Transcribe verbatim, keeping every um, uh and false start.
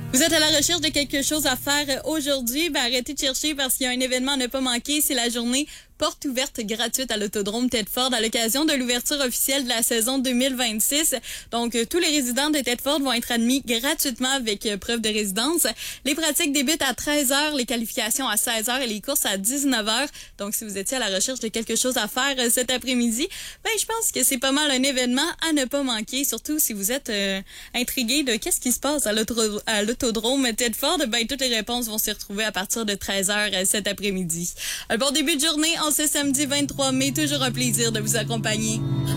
Vous êtes à la recherche de quelque chose à faire aujourd'hui? Ben, arrêtez de chercher parce qu'il y a un événement à ne pas manquer. C'est la journée porte ouverte gratuite à l'Autodrome Thetford à l'occasion de l'ouverture officielle de la saison deux mille vingt-six. Donc, euh, tous les résidents de Thetford vont être admis gratuitement avec euh, preuve de résidence. Les pratiques débutent à treize heures, les qualifications à seize heures et les courses à dix-neuf heures. Donc, si vous étiez à la recherche de quelque chose à faire euh, cet après-midi, ben, je pense que c'est pas mal un événement à ne pas manquer, surtout si vous êtes euh, intrigué de qu'est-ce qui se passe à l'auto- à l'Autodrome Thetford. Ben, toutes les réponses vont s'y retrouver à partir de treize heures euh, cet après-midi. Un bon début de journée en ce samedi vingt-trois mai. Toujours un plaisir de vous accompagner.